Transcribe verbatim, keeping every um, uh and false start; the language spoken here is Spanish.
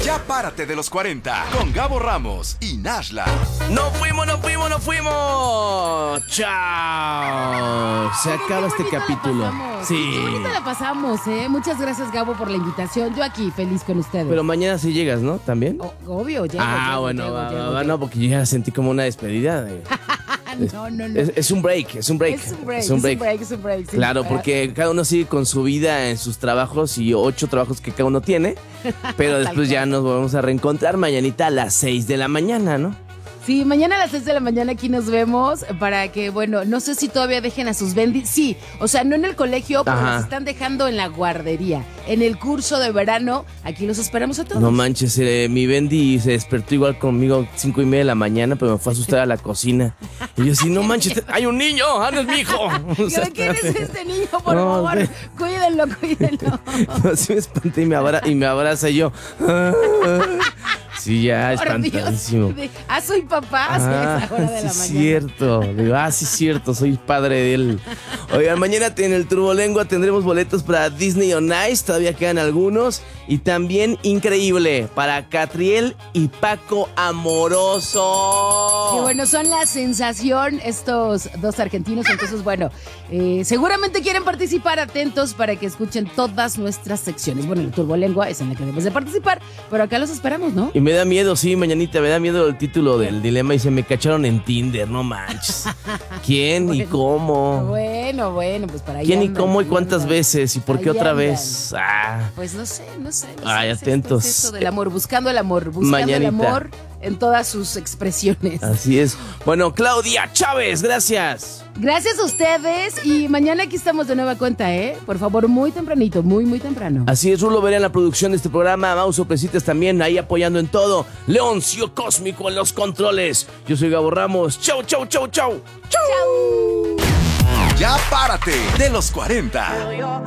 Ya párate de los cuarenta con Gabo Ramos y Nashla. ¡No fuimos, no fuimos, no fuimos! ¡Chao! Se Oye, acaba qué este bonita la capítulo. pasamos. Sí. Qué bonita la pasamos, ¿eh? Muchas gracias, Gabo, por la invitación. Yo aquí, feliz con ustedes. Pero mañana sí llegas, ¿no? ¿También? O- obvio, llego, ah, llego, bueno, llego, va, llego, va, va, llego. no, porque yo ya sentí como una despedida. de- No, no, no. Es, es un break, es un break. Es un break, Es un break. es un break, sí. Claro, Ah, porque cada uno sigue con su vida en sus trabajos y ocho trabajos que cada uno tiene. Pero después ya nos volvemos a reencontrar mañanita a las seis de la mañana, ¿no? Sí, mañana a las seis de la mañana aquí nos vemos para que, bueno, no sé si todavía dejen a sus bendis. Sí, o sea, no en el colegio, pero Ajá. los están dejando en la guardería. En el curso de verano, aquí los esperamos a todos. No manches, eh, mi Bendy se despertó igual conmigo cinco y media de la mañana, pero me fue a asustar a la cocina. Y yo así, no manches, hay un niño, ah, no es mi hijo. O sea, ¿Quién es este niño? Por No, favor, ve. cuídenlo, cuídenlo. Así me espanté y me, abra, y me abraza y yo. ah, Sí, ya, Por Dios. espantadísimo. De- Ah, soy papá. Sí, Ah, a esa hora de sí la es mañana. cierto. Digo, ah, sí es cierto, soy padre de él. Oigan, mañana en el Turbolengua tendremos boletos para Disney on Ice, todavía quedan algunos. Y también increíble para Catriel y Paco Amoroso. Que bueno, son la sensación estos dos argentinos. Entonces, bueno, eh, seguramente quieren participar. Atentos para que escuchen todas nuestras secciones. Bueno, el Turbolengua es en la que debes de participar, pero acá los esperamos, ¿no? Y me da miedo, sí, mañanita, me da miedo el título del dilema y se me cacharon en Tinder, no manches. ¿Quién y cómo? Bueno, bueno, pues para ahí ¿Quién y andan, cómo y ahí cuántas andan. veces y por qué Ahí otra andan. vez? Ah. Pues no sé, no sé. No Ay, sé, es esto, atentos. es esto del amor, buscando el amor, buscando Mañanita. el amor en todas sus expresiones. Así es. Bueno, Claudia Chávez, gracias. Gracias a ustedes y mañana aquí estamos de nueva cuenta, ¿eh? Por favor, muy tempranito, muy, muy temprano. Así es, Rulo Veré en la producción de este programa, Mau Sorpresitas también ahí apoyando en todo, Leoncio Cósmico en los controles. Yo soy Gabo Ramos. Chau, chau, chau, chau. ¡Chao! Ya párate de los cuarenta.